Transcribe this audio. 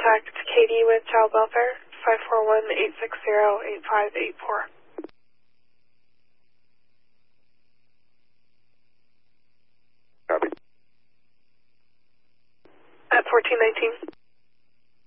contact Katie with Child Welfare, 541-860-8584. Copy. At 1419.